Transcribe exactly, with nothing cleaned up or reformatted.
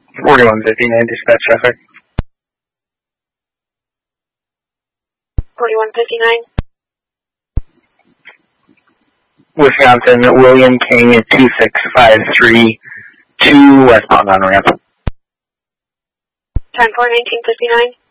forty-one fifty-nine, dispatch traffic. forty-one fifty-nine. Wisconsin, William King at two six five three, two westbound on ramp. Time for nineteen fifty-nine.